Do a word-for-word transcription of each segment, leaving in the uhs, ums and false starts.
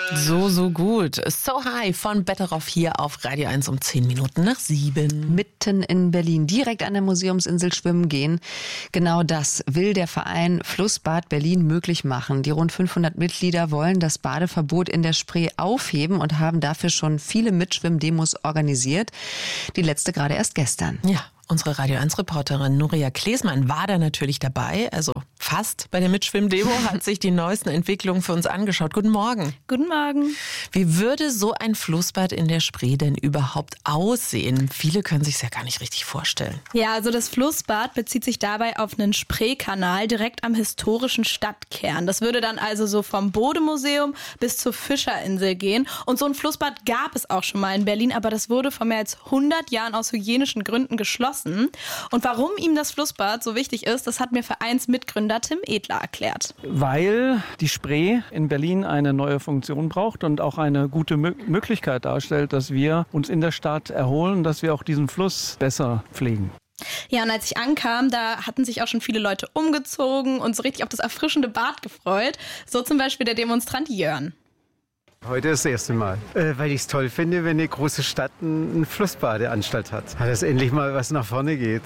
So, so gut. So High von Betteroff hier auf Radio eins um zehn Minuten nach sieben. Mitten in Berlin, direkt an der Museumsinsel schwimmen gehen. Genau das will der Verein Flussbad Berlin möglich machen. Die rund fünfhundert Mitglieder wollen das Badeverbot in der Spree aufheben und haben dafür schon viele Mitschwimmdemos organisiert. Die letzte gerade erst gestern. Ja. Unsere Radio eins Reporterin Nuria Klesmann war da natürlich dabei, also fast bei der Mitschwimmdemo, hat sich die neuesten Entwicklungen für uns angeschaut. Guten Morgen. Guten Morgen. Wie würde so ein Flussbad in der Spree denn überhaupt aussehen? Viele können sich es ja gar nicht richtig vorstellen. Ja, also das Flussbad bezieht sich dabei auf einen Spreekanal direkt am historischen Stadtkern. Das würde dann also so vom Bode-Museum bis zur Fischerinsel gehen. Und so ein Flussbad gab es auch schon mal in Berlin, aber das wurde vor mehr als hundert Jahren aus hygienischen Gründen geschlossen. Und warum ihm das Flussbad so wichtig ist, das hat mir Vereinsmitgründer Tim Edler erklärt. Weil die Spree in Berlin eine neue Funktion braucht und auch eine gute Mö- Möglichkeit darstellt, dass wir uns in der Stadt erholen, dass wir auch diesen Fluss besser pflegen. Ja, und als ich ankam, da hatten sich auch schon viele Leute umgezogen und so richtig auf das erfrischende Bad gefreut. So zum Beispiel der Demonstrant Jörn. Heute ist das erste Mal, äh, weil ich es toll finde, wenn eine große Stadt eine Flussbadeanstalt hat. Dass endlich mal was nach vorne geht.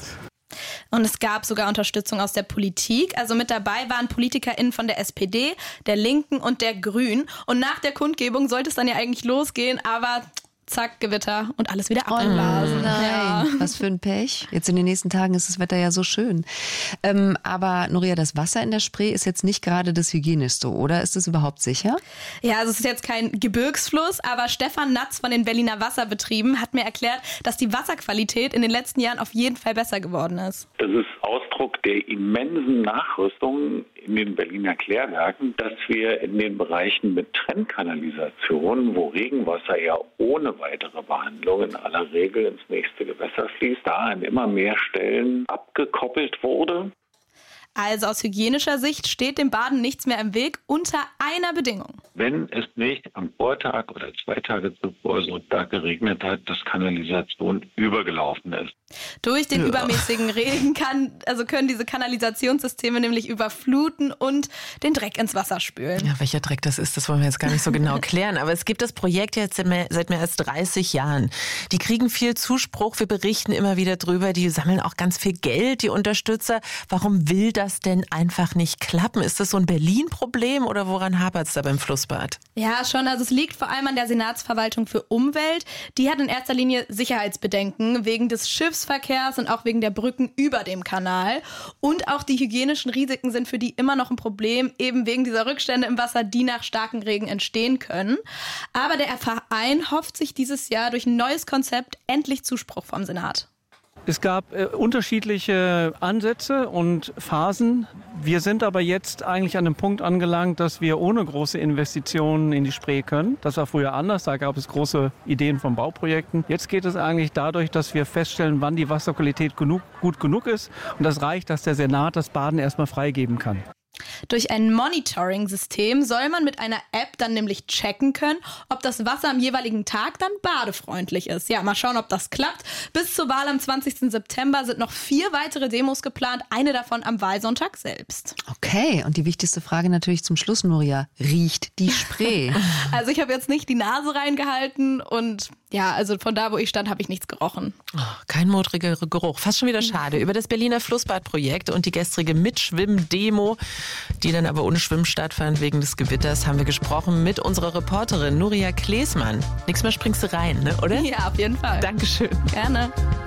Und es gab sogar Unterstützung aus der Politik. Also mit dabei waren PolitikerInnen von der S P D, der Linken und der Grünen. Und nach der Kundgebung sollte es dann ja eigentlich losgehen, aber zack, Gewitter und alles wieder abgeblasen. Oh nein, ja. Was für ein Pech. Jetzt in den nächsten Tagen ist das Wetter ja so schön. Ähm, aber Nuria, das Wasser in der Spree ist jetzt nicht gerade das Hygienischste, oder? Ist es überhaupt sicher? Ja, also es ist jetzt kein Gebirgsfluss, aber Stefan Natz von den Berliner Wasserbetrieben hat mir erklärt, dass die Wasserqualität in den letzten Jahren auf jeden Fall besser geworden ist. Das ist Ausdruck der immensen Nachrüstung in den Berliner Klärwerken, dass wir in den Bereichen mit Trennkanalisation, wo Regenwasser ja ohne weitere Behandlung in aller Regel ins nächste Gewässer fließt, da an immer mehr Stellen abgekoppelt wurde. Also aus hygienischer Sicht steht dem Baden nichts mehr im Weg, unter einer Bedingung. Wenn es nicht am Vortag oder zwei Tage zuvor so stark geregnet hat, dass Kanalisation übergelaufen ist. Durch den ja. übermäßigen Regen kann, also können diese Kanalisationssysteme nämlich überfluten und den Dreck ins Wasser spülen. Ja, welcher Dreck das ist, das wollen wir jetzt gar nicht so genau klären. Aber es gibt das Projekt jetzt seit mehr als dreißig Jahren. Die kriegen viel Zuspruch, wir berichten immer wieder drüber. Die sammeln auch ganz viel Geld, die Unterstützer. Warum will das denn einfach nicht klappen? Ist das so ein Berlin-Problem oder woran hapert es da beim Flussbad? Ja, schon. Also es liegt vor allem an der Senatsverwaltung für Umwelt. Die hat in erster Linie Sicherheitsbedenken wegen des Schiffsverkehrs und auch wegen der Brücken über dem Kanal. Und auch die hygienischen Risiken sind für die immer noch ein Problem, eben wegen dieser Rückstände im Wasser, die nach starkem Regen entstehen können. Aber der Verein hofft sich dieses Jahr durch ein neues Konzept endlich Zuspruch vom Senat. Es gab äh, unterschiedliche Ansätze und Phasen. Wir sind aber jetzt eigentlich an dem Punkt angelangt, dass wir ohne große Investitionen in die Spree können. Das war früher anders, da gab es große Ideen von Bauprojekten. Jetzt geht es eigentlich dadurch, dass wir feststellen, wann die Wasserqualität genug, gut genug ist. Und das reicht, dass der Senat das Baden erstmal freigeben kann. Durch ein Monitoring-System soll man mit einer App dann nämlich checken können, ob das Wasser am jeweiligen Tag dann badefreundlich ist. Ja, mal schauen, ob das klappt. Bis zur Wahl am zwanzigsten September sind noch vier weitere Demos geplant, eine davon am Wahlsonntag selbst. Okay, und die wichtigste Frage natürlich zum Schluss, Nuria. Riecht die Spree? Also ich habe jetzt nicht die Nase reingehalten und ja, also von da, wo ich stand, habe ich nichts gerochen. Oh, kein modriger Geruch. Fast schon wieder schade. Über das Berliner Flussbadprojekt und die gestrige Mitschwimm-Demo, die dann aber ohne Schwimmen stattfand wegen des Gewitters, haben wir gesprochen mit unserer Reporterin Nuria Klesmann. Nächstes Mal springst du rein, ne, oder? Ja, auf jeden Fall. Dankeschön. Gerne.